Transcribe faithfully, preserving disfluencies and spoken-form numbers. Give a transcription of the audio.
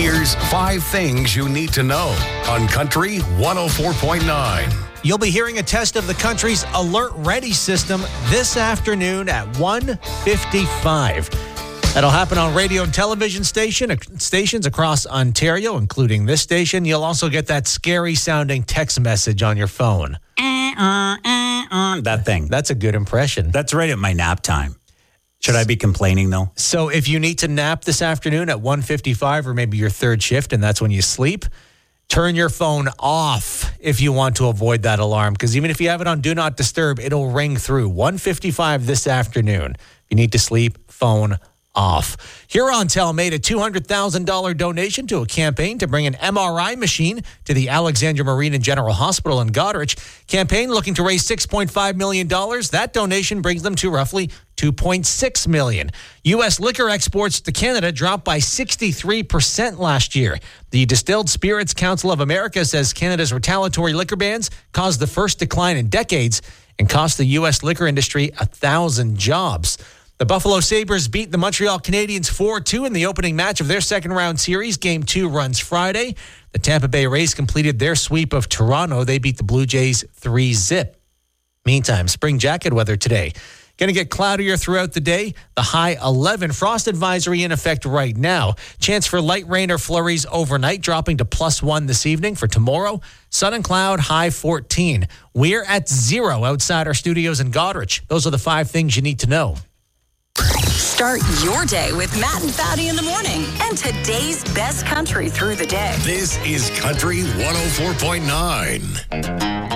Here's five things you need to know on Country one oh four point nine. You'll be hearing a test of the country's Alert Ready system this afternoon at one fifty-five. That'll happen on radio and television station stations across Ontario, including this station. You'll also get that scary-sounding text message on your phone. Uh, uh, uh, uh, that thing. That's a good impression. That's right at my nap time. Should I be complaining, though? So if you need to nap this afternoon at one fifty-five or maybe your third shift and that's when you sleep, turn your phone off if you want to avoid that alarm, because even if you have it on Do Not Disturb, it'll ring through. one fifty-five this afternoon. If you need to sleep, phone off. Hurontel made a two hundred thousand dollars donation to a campaign to bring an M R I machine to the Alexandra Marine and General Hospital in Goderich. Campaign looking to raise six point five million dollars. That donation brings them to roughly two point six million dollars. U S liquor exports to Canada dropped by sixty-three percent last year. The Distilled Spirits Council of America says Canada's retaliatory liquor bans caused the first decline in decades and cost the U S liquor industry one thousand jobs. The Buffalo Sabres beat the Montreal Canadiens four two in the opening match of their second-round series. Game two runs Friday. The Tampa Bay Rays completed their sweep of Toronto. They beat the Blue Jays three zip. Meantime, spring jacket weather today. Going to get cloudier throughout the day. The high eleven. Frost advisory in effect right now. Chance for light rain or flurries overnight, dropping to plus one this evening. For tomorrow, sun and cloud, high fourteen. We're at zero outside our studios in Goderich. Those are the five things you need to know. Start your day with Matt and Fatty in the morning and today's best country through the day. This is Country one oh four point nine.